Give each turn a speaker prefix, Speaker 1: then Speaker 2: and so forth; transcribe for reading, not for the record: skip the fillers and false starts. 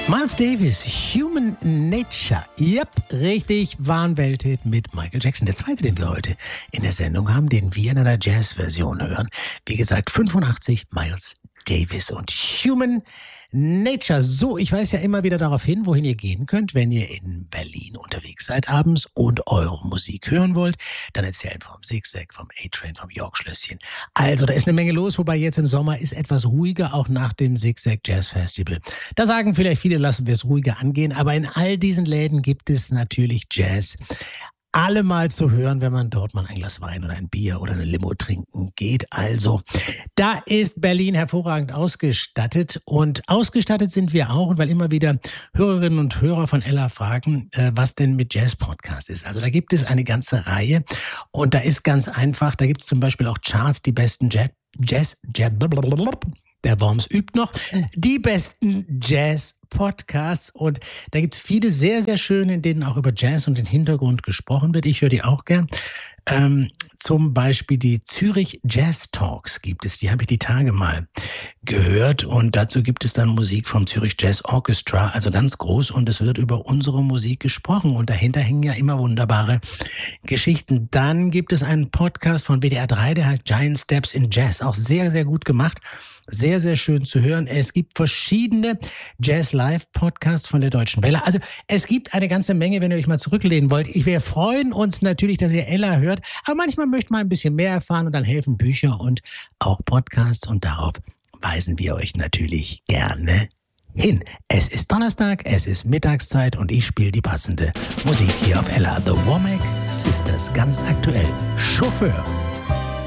Speaker 1: Miles Davis, Human Nature. Yep, richtig, war ein Welthit mit Michael Jackson. Der zweite, den wir heute in der Sendung haben, den wir in einer Jazz-Version hören. Wie gesagt, 85, Miles Davis und Human Nature. So, ich weise ja immer wieder darauf hin, wohin ihr gehen könnt, wenn ihr in Berlin unterwegs seid abends und eure Musik hören wollt. Dann erzählen vom Zigzag, vom A-Train, vom York-Schlösschen. Also, da ist eine Menge los, wobei jetzt im Sommer ist etwas ruhiger, auch nach dem Zigzag Jazz Festival. Da sagen vielleicht viele, lassen wir es ruhiger angehen, aber in all diesen Läden gibt es natürlich Jazz. Allemal zu hören, wenn man dort mal ein Glas Wein oder ein Bier oder eine Limo trinken geht. Also, da ist Berlin hervorragend ausgestattet und ausgestattet sind wir auch, und weil immer wieder Hörerinnen und Hörer von Ella fragen, was denn mit Jazz-Podcast ist. Also da gibt es eine ganze Reihe und da ist ganz einfach, da gibt es zum Beispiel auch Charts, die besten der Worms übt noch, die besten Jazz-Podcasts, und da gibt es viele sehr, sehr schöne, in denen auch über Jazz und den Hintergrund gesprochen wird. Ich höre die auch gern. Zum Beispiel die Zürich Jazz Talks gibt es, die habe ich die Tage mal gehört, und dazu gibt es dann Musik vom Zürich Jazz Orchestra, also ganz groß, und es wird über unsere Musik gesprochen und dahinter hängen ja immer wunderbare Geschichten. Dann gibt es einen Podcast von WDR 3, der heißt Giant Steps in Jazz, auch sehr, sehr gut gemacht. Sehr, sehr schön zu hören. Es gibt verschiedene Jazz-Live-Podcasts von der Deutschen Welle. Also es gibt eine ganze Menge, wenn ihr euch mal zurücklehnen wollt. Wir freuen uns natürlich, dass ihr Ella hört, aber manchmal möchte man ein bisschen mehr erfahren, und dann helfen Bücher und auch Podcasts, und darauf weisen wir euch natürlich gerne hin. Es ist Donnerstag, es ist Mittagszeit, und ich spiele die passende Musik hier auf Ella. The Womack Sisters, ganz aktuell. Chauffeur.